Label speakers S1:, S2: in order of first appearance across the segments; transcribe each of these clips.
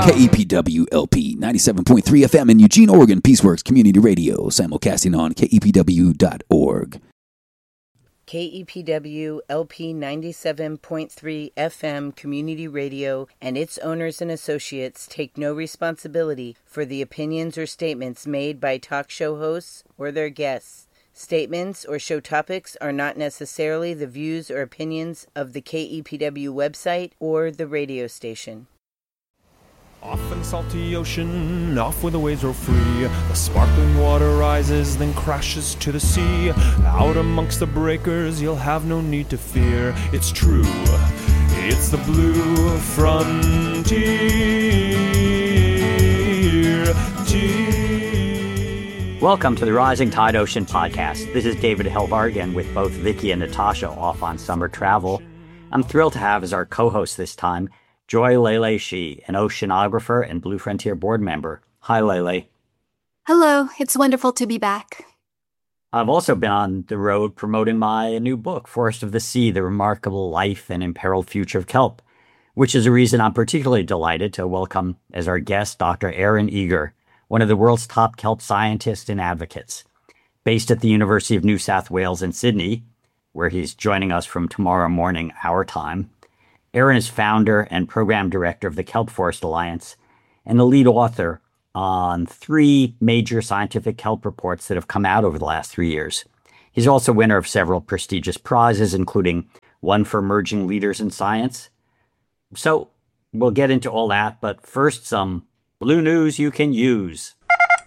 S1: KEPW LP 97.3 FM in Eugene, Oregon, Peaceworks Community Radio, simulcasting on kepw.org.
S2: KEPW LP 97.3 FM Community Radio and its owners and associates take no responsibility for the opinions or statements made by talk show hosts or their guests. Statements or show topics are not necessarily the views or opinions of the KEPW website or the radio station.
S3: Off in salty ocean, off where the waves roll free, the sparkling water rises, then crashes to the sea. Out amongst the breakers, you'll have no need to fear. It's true, it's the blue frontier.
S4: Welcome to the Rising Tide Ocean Podcast. This is David Helvarg, and with both Vicky and Natasha off on summer travel, I'm thrilled to have as our co-host this time Joy Lele Shi, an oceanographer and Blue Frontier board member. Hi, Lele.
S5: Hello, it's wonderful to be back.
S4: I've also been on the road promoting my new book, Forest of the Sea, The Remarkable Life and Imperiled Future of Kelp, which is a reason I'm particularly delighted to welcome as our guest Dr. Aaron Eager, one of the world's top kelp scientists and advocates. Based at the University of New South Wales in Sydney, where he's joining us from tomorrow morning, our time, Aaron is founder and program director of the Kelp Forest Alliance and the lead author on 3 major scientific kelp reports that have come out over the last 3 years. He's also winner of several prestigious prizes, including one for emerging leaders in science. So we'll get into all that, but first some Blue News you can use.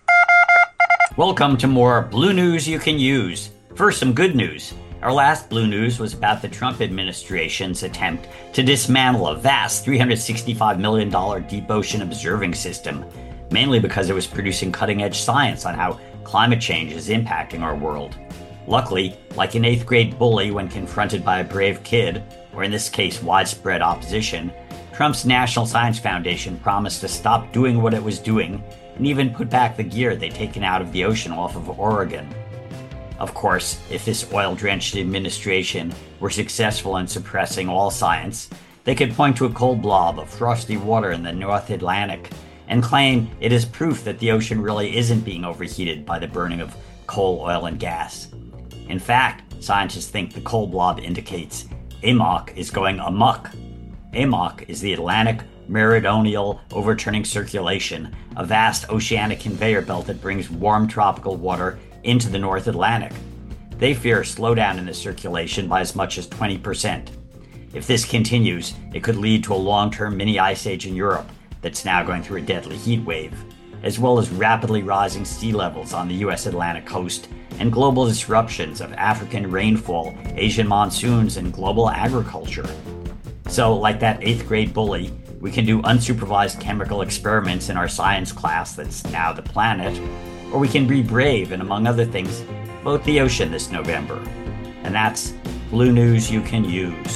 S4: Welcome to more Blue News you can use. First, some good news. Our last Blue News was about the Trump administration's attempt to dismantle a vast $365 million deep ocean observing system, mainly because it was producing cutting-edge science on how climate change is impacting our world. Luckily, like an 8th grade bully when confronted by a brave kid, or in this case widespread opposition, Trump's National Science Foundation promised to stop doing what it was doing and even put back the gear they'd taken out of the ocean off of Oregon. Of course, if this oil-drenched administration were successful in suppressing all science, they could point to a cold blob of frosty water in the North Atlantic and claim it is proof that the ocean really isn't being overheated by the burning of coal, oil, and gas. In fact, scientists think the cold blob indicates AMOC is going amok. AMOC is the Atlantic Meridional Overturning Circulation, a vast oceanic conveyor belt that brings warm tropical water into the North Atlantic. They fear a slowdown in the circulation by as much as 20%. If this continues, it could lead to a long-term mini ice age in Europe that's now going through a deadly heat wave, as well as rapidly rising sea levels on the U.S. Atlantic coast and global disruptions of African rainfall, Asian monsoons, and global agriculture. So, like that 8th grade bully, we can do unsupervised chemical experiments in our science class that's now the planet, or we can be brave and, among other things, vote the ocean this November. And that's Blue News you can use.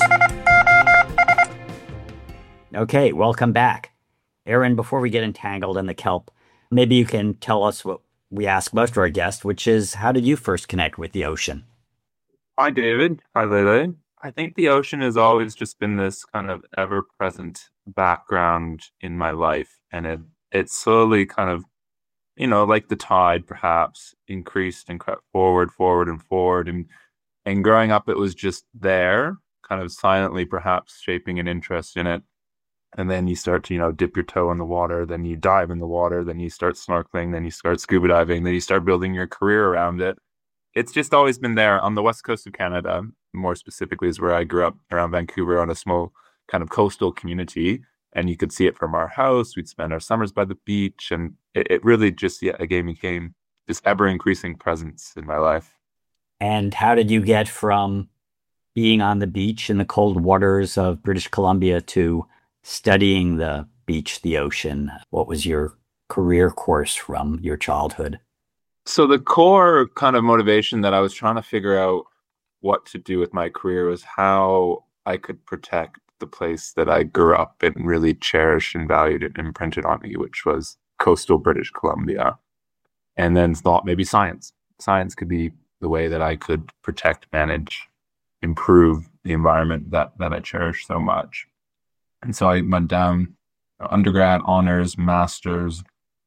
S4: Okay, welcome back. Aaron, before we get entangled in the kelp, maybe you can tell us what we ask most of our guests, which is, how did you first connect with the ocean?
S6: Hi, David. Hi, Lele. I think the ocean has always just been this kind of ever-present background in my life. And it slowly kind of, like the tide perhaps, increased and crept forward. And growing up, it was just there, kind of silently perhaps shaping an interest in it. And then you start to, dip your toe in the water, then you dive in the water, then you start snorkeling, then you start scuba diving, then you start building your career around it. It's just always been there. On the west coast of Canada, more specifically, is where I grew up, around Vancouver, on a small kind of coastal community. And you could see it from our house. We'd spend our summers by the beach. And it really just, became this ever-increasing presence in my life.
S4: And how did you get from being on the beach in the cold waters of British Columbia to studying the beach, the ocean? What was your career course from your childhood?
S6: So the core kind of motivation that I was trying to figure out what to do with my career was how I could protect the place that I grew up and really cherished and valued and imprinted on me, which was coastal British Columbia. And then thought maybe science. Science could be the way that I could protect, manage, improve the environment that I cherish so much. And so I went down undergrad, honors, masters.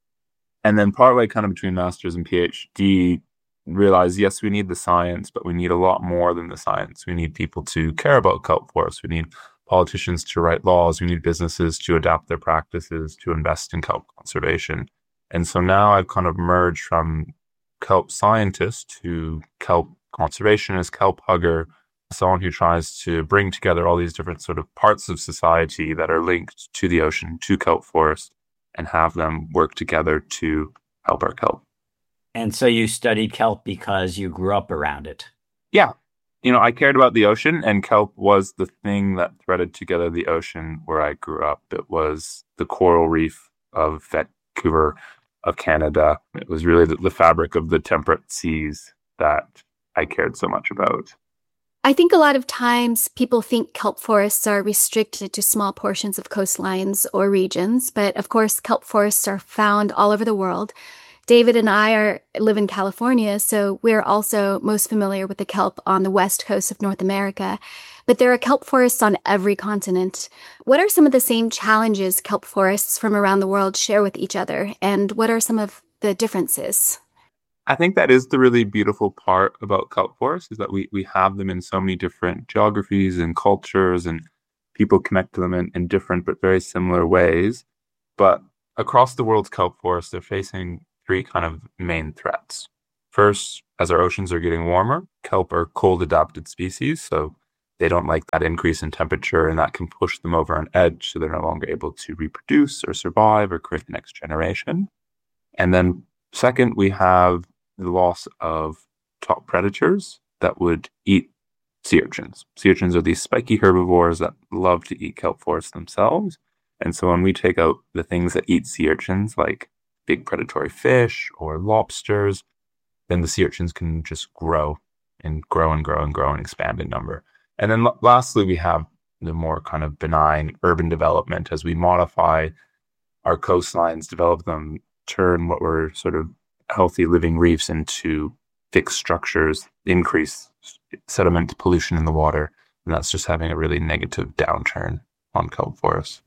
S6: And then partway kind of between master's and PhD, realize, yes, we need the science, but we need a lot more than the science. We need people to care about kelp forests. We need politicians to write laws. We need businesses to adapt their practices to invest in kelp conservation. And so now I've kind of merged from kelp scientist to kelp conservationist, kelp hugger, someone who tries to bring together all these different sort of parts of society that are linked to the ocean, to kelp forest, and have them work together to help our kelp.
S4: And so you studied kelp because you grew up around it.
S6: Yeah. I cared about the ocean, and kelp was the thing that threaded together the ocean where I grew up. It was the coral reef of Vancouver, of Canada. It was really the fabric of the temperate seas that I cared so much about.
S5: I think a lot of times people think kelp forests are restricted to small portions of coastlines or regions, but of course kelp forests are found all over the world. David and I live in California, so we're also most familiar with the kelp on the west coast of North America. But there are kelp forests on every continent. What are some of the same challenges kelp forests from around the world share with each other, and what are some of the differences?
S6: I think that is the really beautiful part about kelp forests, is that we have them in so many different geographies and cultures, and people connect to them in different but very similar ways. But across the world's kelp forests, they're facing three kind of main threats. First, as our oceans are getting warmer, kelp are cold-adapted species, so they don't like that increase in temperature, and that can push them over an edge, so they're no longer able to reproduce or survive or create the next generation. And then second, we have the loss of top predators that would eat sea urchins. Sea urchins are these spiky herbivores that love to eat kelp forests themselves. And so when we take out the things that eat sea urchins, like big predatory fish or lobsters, then the sea urchins can just grow and grow and grow and grow and expand in number. And then lastly, we have the more kind of benign urban development as we modify our coastlines, develop them, turn what were sort of healthy living reefs into fixed structures, increase sediment pollution in the water. And that's just having a really negative downturn on kelp forests.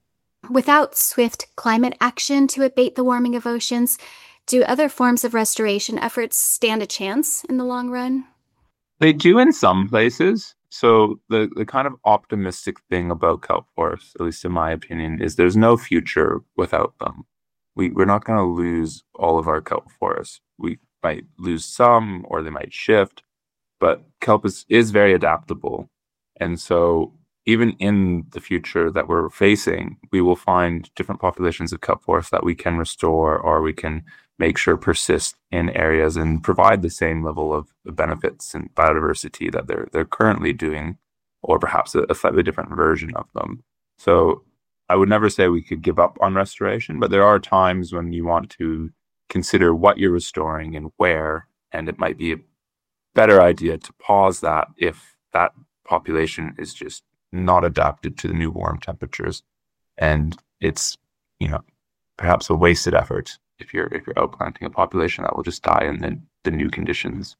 S5: Without swift climate action to abate the warming of oceans, do other forms of restoration efforts stand a chance in the long run?
S6: They do in some places. So the kind of optimistic thing about kelp forests, at least in my opinion, is there's no future without them. We're not going to lose all of our kelp forests. We might lose some, or they might shift, but kelp is very adaptable. And so even in the future that we're facing, we will find different populations of kelp forests that we can restore, or we can make sure persist in areas and provide the same level of benefits and biodiversity that they're currently doing, or perhaps a slightly different version of them. So I would never say we could give up on restoration, but there are times when you want to consider what you're restoring and where, and it might be a better idea to pause that if that population is just not adapted to the new warm temperatures, and it's perhaps a wasted effort if you're outplanting a population that will just die in the new conditions.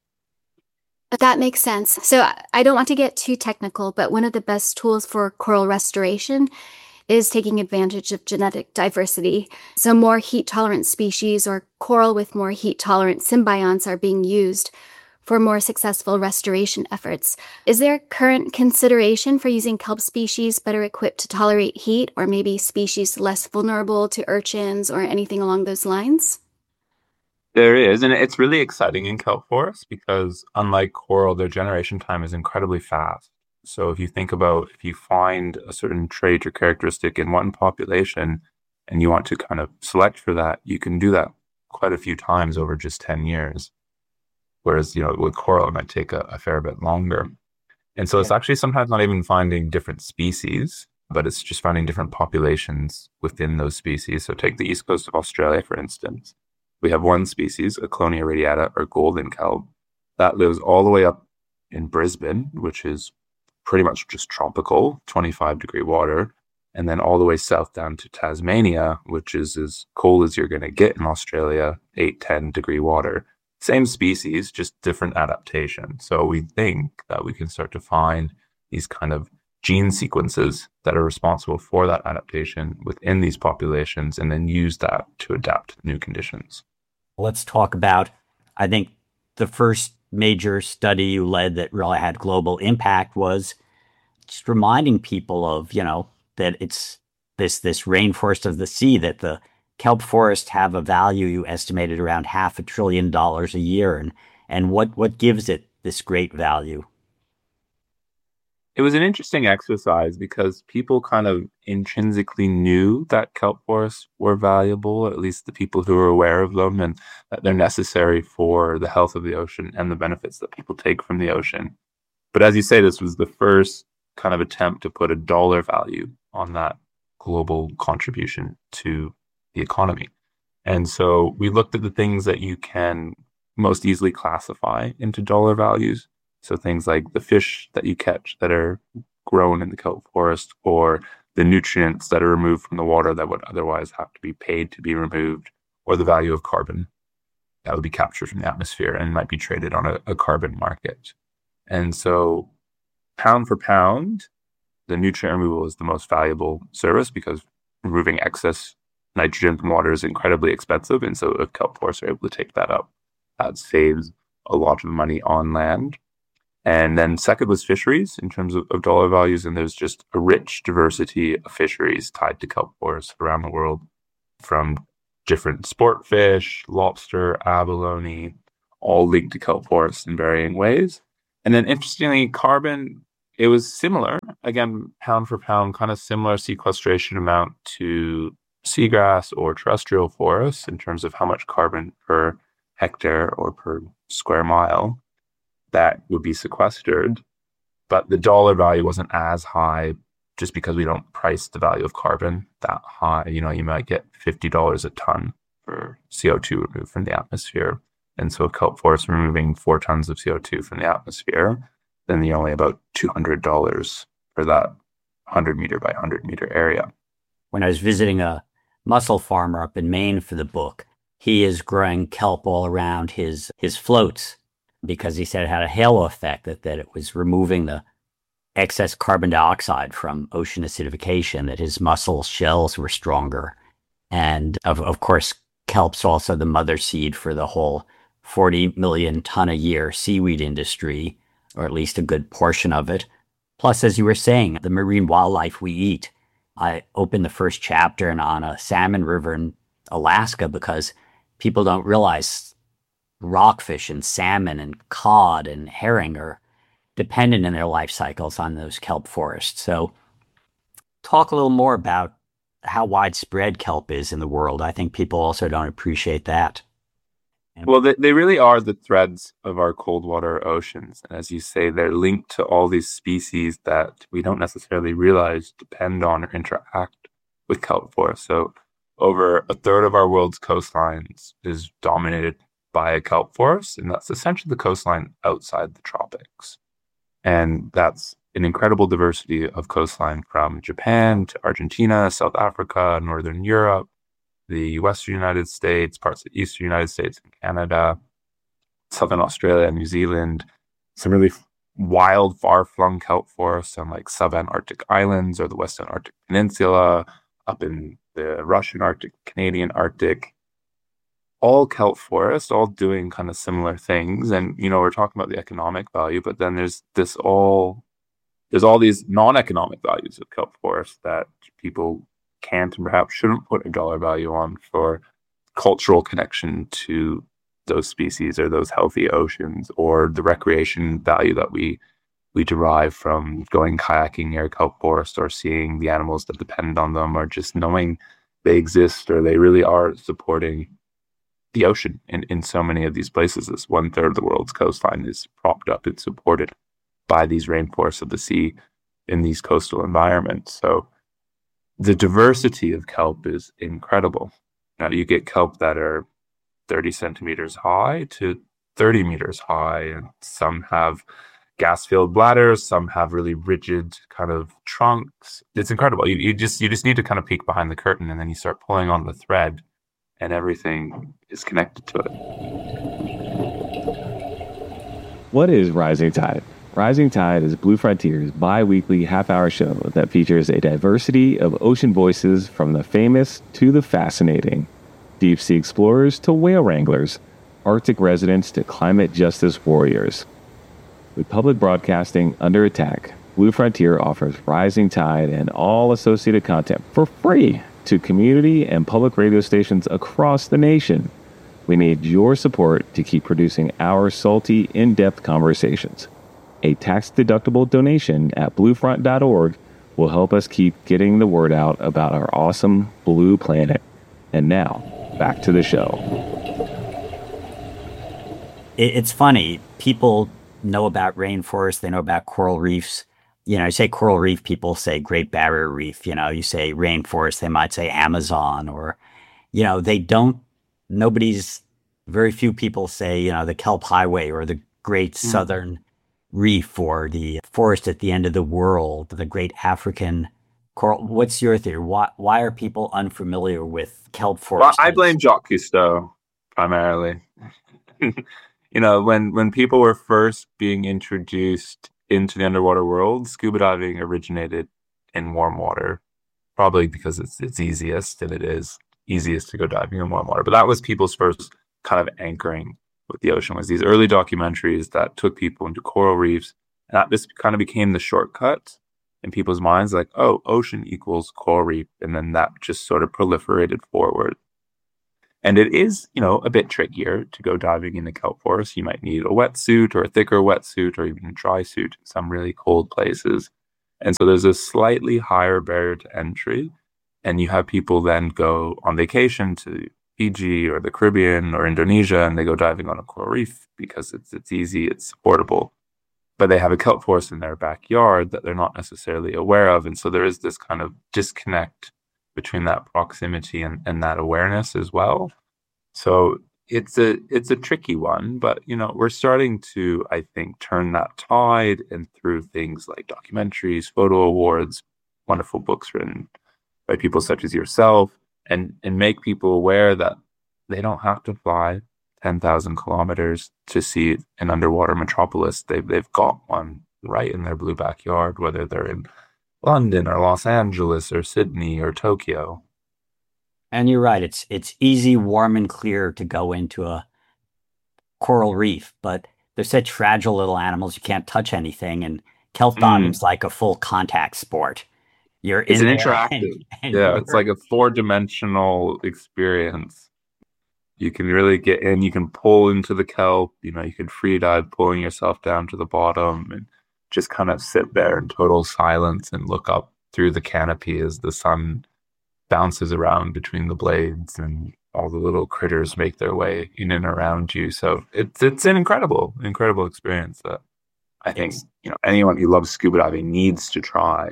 S5: That makes sense. So I don't want to get too technical, but one of the best tools for coral restoration is taking advantage of genetic diversity. So more heat-tolerant species or coral with more heat-tolerant symbionts are being used for more successful restoration efforts. Is there current consideration for using kelp species better equipped to tolerate heat, or maybe species less vulnerable to urchins or anything along those lines?
S6: There is, and it's really exciting in kelp forests because unlike coral, their generation time is incredibly fast. So if you think about, if you find a certain trait or characteristic in one population and you want to kind of select for that, you can do that quite a few times over just 10 years. Whereas, with coral, it might take a fair bit longer. And so it's actually sometimes not even finding different species, but it's just finding different populations within those species. So take the east coast of Australia, for instance. We have one species, Aclonia radiata, or golden kelp, that lives all the way up in Brisbane, which is pretty much just tropical, 25-degree water, and then all the way south down to Tasmania, which is as cold as you're going to get in Australia, 8-10-degree water. Same species, just different adaptation. So we think that we can start to find these kind of gene sequences that are responsible for that adaptation within these populations, and then use that to adapt to new conditions.
S4: Let's talk about, I think, the first major study you led that really had global impact was just reminding people of, that it's this rainforest of the sea, that the kelp forests have a value you estimated around $500 billion a year. And what gives it this great value?
S6: It was an interesting exercise because people kind of intrinsically knew that kelp forests were valuable, at least the people who were aware of them, and that they're necessary for the health of the ocean and the benefits that people take from the ocean. But as you say, this was the first kind of attempt to put a dollar value on that global contribution to the economy. And so we looked at the things that you can most easily classify into dollar values. So things like the fish that you catch that are grown in the kelp forest, or the nutrients that are removed from the water that would otherwise have to be paid to be removed, or the value of carbon that would be captured from the atmosphere and might be traded on a carbon market. And so pound for pound, the nutrient removal is the most valuable service because removing excess nitrogen from water is incredibly expensive. And so if kelp forests are able to take that up, that saves a lot of money on land. And then second was fisheries in terms of dollar values. And there's just a rich diversity of fisheries tied to kelp forests around the world, from different sport fish, lobster, abalone, all linked to kelp forests in varying ways. And then interestingly, carbon, it was similar, again, pound for pound, kind of similar sequestration amount to seagrass or terrestrial forests in terms of how much carbon per hectare or per square mile that would be sequestered. But the dollar value wasn't as high just because we don't price the value of carbon that high. You might get $50 a ton for CO2 removed from the atmosphere. And so if kelp forests are removing 4 tons of CO2 from the atmosphere, then you're only about $200 for that 100 meter by 100 meter area.
S4: When I was visiting a mussel farmer up in Maine for the book, he is growing kelp all around his floats because he said it had a halo effect, that it was removing the excess carbon dioxide from ocean acidification, that his mussel shells were stronger. And of course, kelp's also the mother seed for the whole 40 million ton a year seaweed industry, or at least a good portion of it. Plus, as you were saying, the marine wildlife we eat. I opened the first chapter on a salmon river in Alaska because people don't realize rockfish and salmon and cod and herring are dependent in their life cycles on those kelp forests. So talk a little more about how widespread kelp is in the world. I think people also don't appreciate that.
S6: Well, they really are the threads of our cold water oceans. And as you say, they're linked to all these species that we don't necessarily realize depend on or interact with kelp forests. So over a third of our world's coastlines is dominated by a kelp forest, and that's essentially the coastline outside the tropics. And that's an incredible diversity of coastline from Japan to Argentina, South Africa, Northern Europe, the Western United States, parts of the Eastern United States and Canada, Southern Australia, New Zealand, some really wild, far-flung kelp forests on like sub-Antarctic islands or the Western Arctic Peninsula, up in the Russian Arctic, Canadian Arctic, all kelp forests, all doing kind of similar things. And, we're talking about the economic value, but then there's all these non-economic values of kelp forests that people can't and perhaps shouldn't put a dollar value on for cultural connection to those species or those healthy oceans, or the recreation value that we derive from going kayaking near a kelp forest, or seeing the animals that depend on them, or just knowing they exist or they really are supporting the ocean in so many of these places. This 1/3 of the world's coastline is propped up and supported by these rainforests of the sea in these coastal environments. So the diversity of kelp is incredible. Now you get kelp that are 30 centimeters high to 30 meters high, and some have gas-filled bladders, some have really rigid kind of trunks. It's incredible. You just need to kind of peek behind the curtain, and then you start pulling on the thread, and everything is connected to it.
S7: What is rising tide? Rising Tide is Blue Frontier's bi-weekly half-hour show that features a diversity of ocean voices from the famous to the fascinating, deep-sea explorers to whale wranglers, Arctic residents to climate justice warriors. With public broadcasting under attack, Blue Frontier offers Rising Tide and all associated content for free to community and public radio stations across the nation. We need your support to keep producing our salty, in-depth conversations. A tax-deductible donation at bluefront.org will help us keep getting the word out about our awesome blue planet. And now, back to the show.
S4: It's funny. People know about rainforests. They know about coral reefs. You say coral reef, people say Great Barrier Reef. You say rainforest, they might say Amazon. Or, they don't, very few people say, the Kelp Highway or the Great Southern Reef or the forest at the end of the world, the Great African Coral. What's your theory? Why are people unfamiliar with kelp forests?
S6: Well, I blame Jacques Cousteau primarily. When people were first being introduced into the underwater world, scuba diving originated in warm water, probably because it's easiest, and it is easiest to go diving in warm water. But that was people's first kind of anchoring with the ocean, was these early documentaries that took people into coral reefs. And that just kind of became the shortcut in people's minds, like, oh, ocean equals coral reef. And then that just sort of proliferated forward. And it is, a bit trickier to go diving in the kelp forest. You might need a wetsuit or a thicker wetsuit or even a dry suit in some really cold places. And so there's a slightly higher barrier to entry. And you have people then go on vacation to Fiji or the Caribbean or Indonesia, and they go diving on a coral reef because it's easy, it's affordable. But they have a kelp forest in their backyard that they're not necessarily aware of. And so there is this kind of disconnect between that proximity and that awareness as well. So it's a tricky one, but we're starting to, I think, turn that tide, and through things like documentaries, photo awards, wonderful books written by people such as yourself, and make people aware that they don't have to fly 10,000 kilometers to see an underwater metropolis. They've got one right in their blue backyard, whether they're in London or Los Angeles or Sydney or Tokyo.
S4: And you're right. It's easy, warm, and clear to go into a coral reef, but they're such fragile little animals. You can't touch anything, and kelp diving's like a full contact sport.
S6: It's an interactive. It's like a 4-dimensional experience. You can really get in. You can pull into the kelp. You can free dive, pulling yourself down to the bottom, and just kind of sit there in total silence and look up through the canopy as the sun bounces around between the blades and all the little critters make their way in and around you. So it's an incredible experience that I think anyone who loves scuba diving needs to try.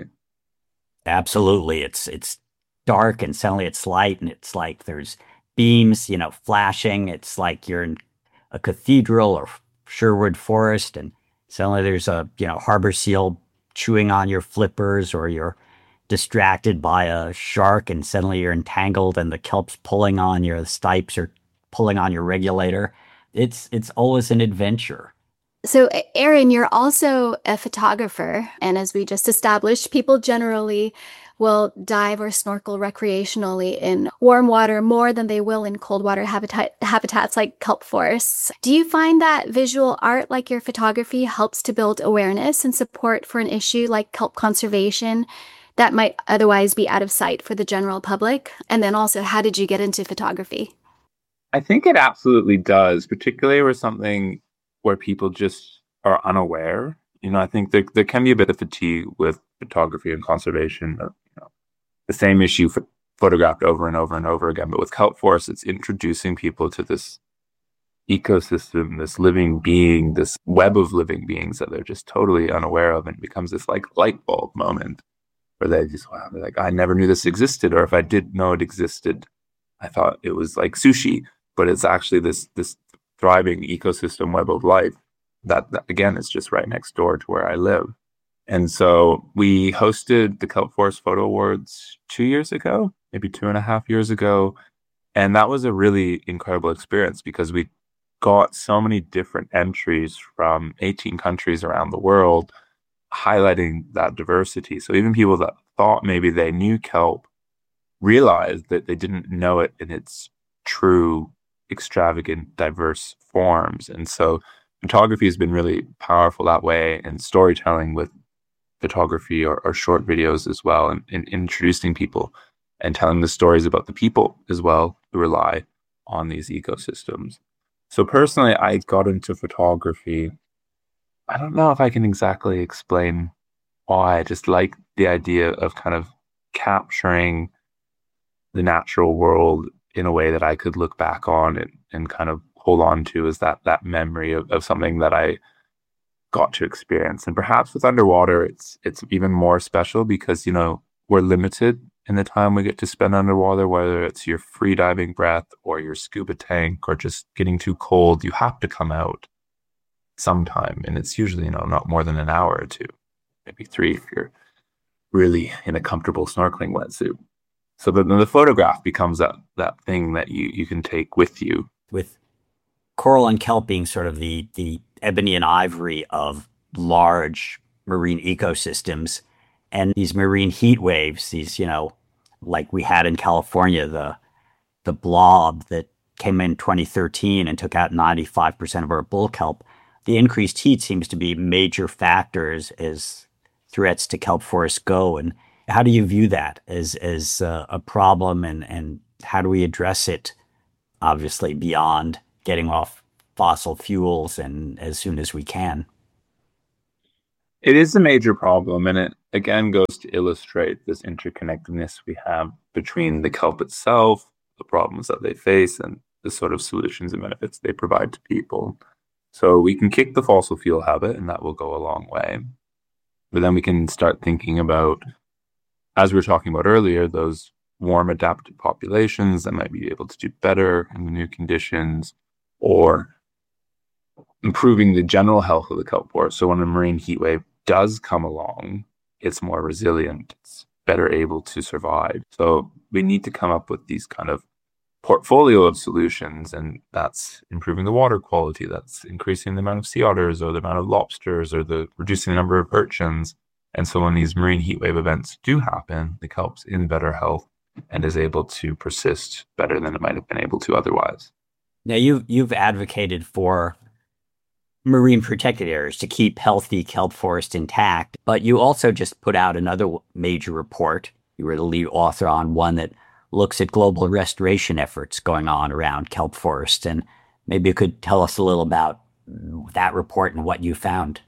S4: Absolutely. It's dark, and suddenly it's light, and it's like there's beams, flashing. It's like you're in a cathedral or Sherwood Forest, and suddenly there's a, harbor seal chewing on your flippers, or you're distracted by a shark and suddenly you're entangled and the kelp's pulling on your stipes or pulling on your regulator. It's always an adventure.
S5: So, Aaron, you're also a photographer. And as we just established, people generally will dive or snorkel recreationally in warm water more than they will in cold water habitats like kelp forests. Do you find that visual art like your photography helps to build awareness and support for an issue like kelp conservation that might otherwise be out of sight for the general public? And then also, how did you get into photography?
S6: I think it absolutely does, particularly with something where people just are unaware. I think there can be a bit of fatigue with photography and conservation. The same issue photographed over and over and over again. But with kelp forests, it's introducing people to this ecosystem, this living being, this web of living beings that they're just totally unaware of, and it becomes this like light bulb moment where they're like, I never knew this existed, or if I did know it existed, I thought it was like sushi, but it's actually this thriving ecosystem web of life that again is just right next door to where I live. And so we hosted the Kelp Forest Photo Awards 2 years ago, maybe 2.5 years ago. And that was a really incredible experience because we got so many different entries from 18 countries around the world highlighting that diversity. So even people that thought maybe they knew kelp realized that they didn't know it in its true, extravagant, diverse forms. And so photography has been really powerful that way, and storytelling with photography or short videos as well, and introducing people and telling the stories about the people as well who rely on these ecosystems. So personally, I got into photography. I don't know if I can exactly explain why. I just like the idea of kind of capturing the natural world in a way that I could look back on and kind of hold on to as that memory of something that I got to experience. And perhaps with underwater, it's even more special because, you know, we're limited in the time we get to spend underwater, whether it's your free diving breath or your scuba tank or just getting too cold. You have to come out sometime. And it's usually, you know, not more than an hour or two, maybe 3 if you're really in a comfortable snorkeling wetsuit. So the photograph becomes that thing that you can take with you.
S4: With coral and kelp being sort of the ebony and ivory of large marine ecosystems, and these marine heat waves, these, you know, like we had in California, the blob that came in 2013 and took out 95% of our bull kelp. The increased heat seems to be major factors as threats to kelp forests go. And how do you view that as a problem, and how do we address it, obviously, beyond getting off fossil fuels and as soon as we can?
S6: It is a major problem, and it again goes to illustrate this interconnectedness we have between the kelp itself, the problems that they face, and the sort of solutions and benefits they provide to people. So we can kick the fossil fuel habit, and that will go a long way. But then we can start thinking about, as we were talking about earlier, those warm adapted populations that might be able to do better in the new conditions, or improving the general health of the kelp forest. So when a marine heat wave does come along, it's more resilient, it's better able to survive. So we need to come up with these kind of portfolio of solutions, and that's improving the water quality, that's increasing the amount of sea otters or the amount of lobsters or the reducing the number of urchins. And so when these marine heat wave events do happen, the kelp's in better health and is able to persist better than it might have been able to otherwise.
S4: Now, you've advocated for marine protected areas to keep healthy kelp forest intact, but you also just put out another major report. You were the lead author on one that looks at global restoration efforts going on around kelp forests, and maybe you could tell us a little about that report and what you found.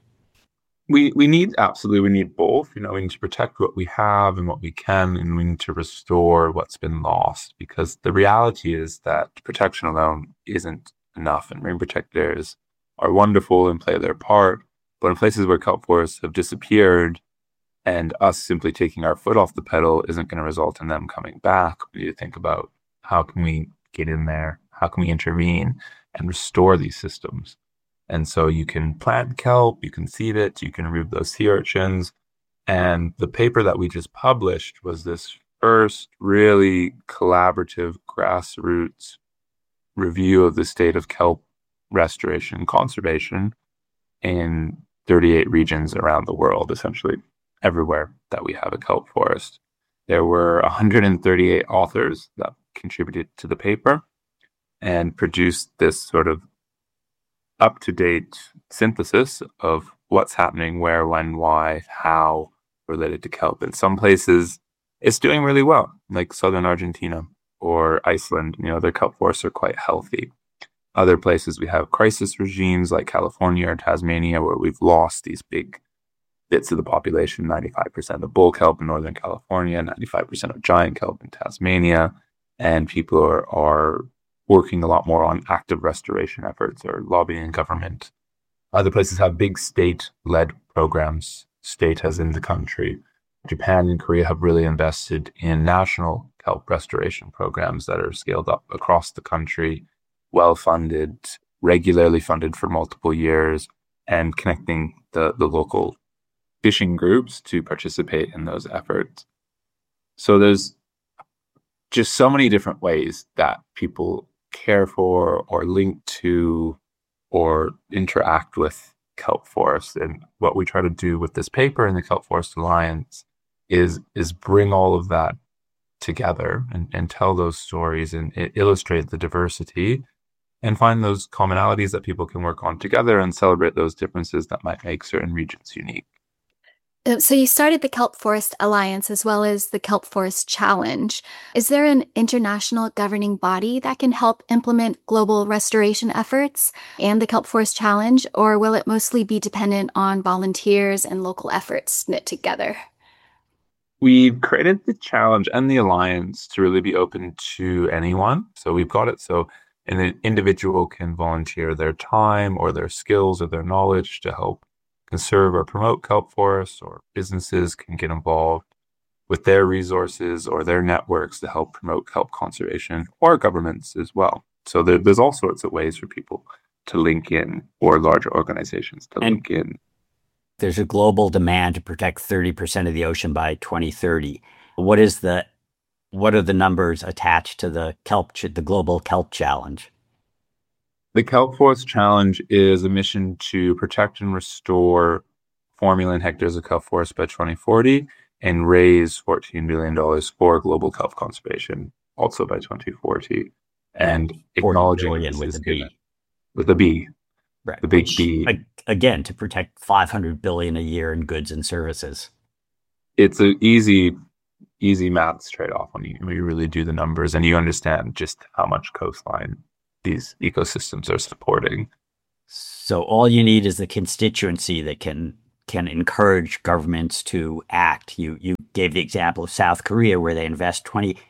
S6: We need both. You know, we need to protect what we have and what we can, and we need to restore what's been lost, because the reality is that protection alone isn't enough, and marine protected areas are wonderful and play their part. But in places where kelp forests have disappeared, and us simply taking our foot off the pedal isn't going to result in them coming back, we need to think about how can we get in there, how can we intervene and restore these systems. And so you can plant kelp, you can seed it, you can remove those sea urchins. And the paper that we just published was this first really collaborative grassroots review of the state of kelp restoration and conservation in 38 regions around the world, essentially everywhere that we have a kelp forest. There were 138 authors that contributed to the paper and produced this sort of up-to-date synthesis of what's happening, where, when, why, how, related to kelp. In some places, it's doing really well, like southern Argentina or Iceland. You know, their kelp forests are quite healthy. Other places, we have crisis regimes like California or Tasmania, where we've lost these big bits of the population, 95% of bull kelp in Northern California, 95% of giant kelp in Tasmania, and people are working a lot more on active restoration efforts or lobbying government. Other places have big state-led programs, state as in the country. Japan and Korea have really invested in national kelp restoration programs that are scaled up across the country, well-funded, regularly funded for multiple years, and connecting the local fishing groups to participate in those efforts. So there's just so many different ways that people care for or link to or interact with kelp forests. And what we try to do with this paper in the Kelp Forest Alliance is bring all of that together and tell those stories and illustrate the diversity and find those commonalities that people can work on together and celebrate those differences that might make certain regions unique.
S5: So you started the Kelp Forest Alliance as well as the Kelp Forest Challenge. Is there an international governing body that can help implement global restoration efforts and the Kelp Forest Challenge, or will it mostly be dependent on volunteers and local efforts knit together?
S6: We've created the challenge and the alliance to really be open to anyone. So we've got it so an individual can volunteer their time or their skills or their knowledge to help conserve or promote kelp forests, or businesses can get involved with their resources or their networks to help promote kelp conservation, or governments as well. So there's all sorts of ways for people to link in, or larger organizations to link in.
S4: There's a global demand to protect 30% of the ocean by 2030. What are the numbers attached to the global kelp challenge?
S6: The Kelp Forest Challenge is a mission to protect and restore 4 million hectares of kelp forest by 2040 and raise $14 billion for global kelp conservation also by 2040. And acknowledging
S4: with a B.
S6: With a B.
S4: Right.
S6: The big B.
S4: Again, to protect $500 billion a year in goods and services.
S6: It's an easy maths trade-off when you really do the numbers and you understand just how much coastline these ecosystems are supporting.
S4: So all you need is the constituency that can encourage governments to act. You gave the example of South Korea, where they invest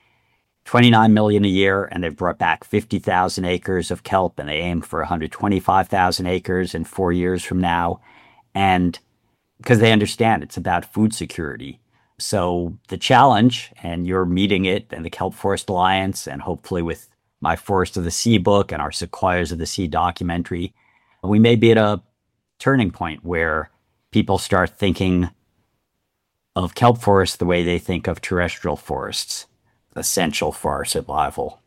S4: $29 million a year, and they've brought back 50,000 acres of kelp, and they aim for 125,000 acres in 4 years from now. And because they understand it's about food security. So the challenge, and you're meeting it, and the Kelp Forest Alliance, and hopefully with my Forest of the Sea book and our Sequoias of the Sea documentary, we may be at a turning point where people start thinking of kelp forests the way they think of terrestrial forests, essential for our survival.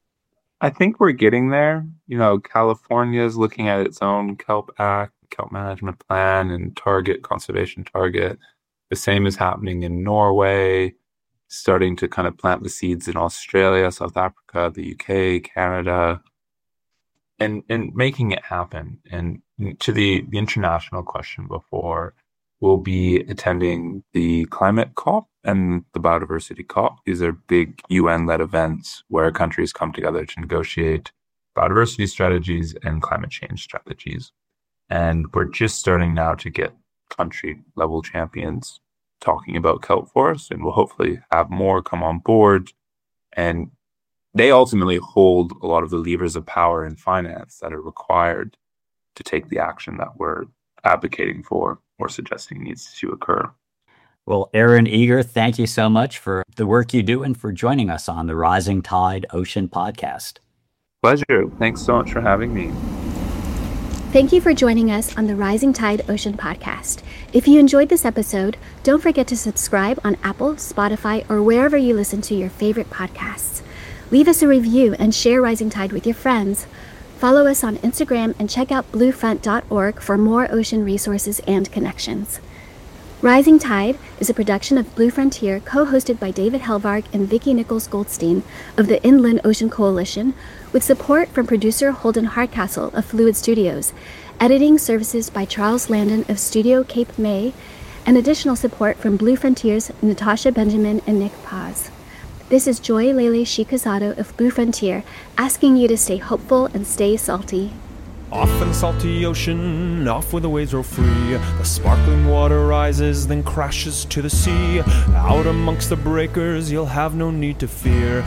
S6: I think we're getting there. California is looking at its own Kelp Act, Kelp Management Plan, and conservation target. The same is happening in Norway, starting to kind of plant the seeds in Australia, South Africa, the UK, Canada, and making it happen. And to the international question before, we'll be attending the Climate COP and the Biodiversity COP. These are big UN-led events where countries come together to negotiate biodiversity strategies and climate change strategies. And we're just starting now to get country-level champions talking about kelp forests, and we'll hopefully have more come on board. And they ultimately hold a lot of the levers of power and finance that are required to take the action that we're advocating for or suggesting needs to occur.
S4: Well, Aaron Eager, thank you so much for the work you do and for joining us on the Rising Tide Ocean podcast.
S6: Pleasure. Thanks so much for having me.
S5: Thank you for joining us on the Rising Tide Ocean podcast. If you enjoyed this episode, don't forget to subscribe on Apple, Spotify, or wherever you listen to your favorite podcasts. Leave us a review and share Rising Tide with your friends. Follow us on Instagram and check out bluefront.org for more ocean resources and connections. Rising Tide is a production of Blue Frontier, co-hosted by David Helvarg and Vicki Nichols-Goldstein of the Inland Ocean Coalition, with support from producer Holden Hardcastle of Fluid Studios, editing services by Charles Landon of Studio Cape May, and additional support from Blue Frontier's Natasha Benjamin and Nick Paz. This is Joy Lele Shikazado of Blue Frontier, asking you to stay hopeful and stay salty.
S3: Off in the salty ocean, off where the waves roll free, the sparkling water rises, then crashes to the sea. Out amongst the breakers, you'll have no need to fear.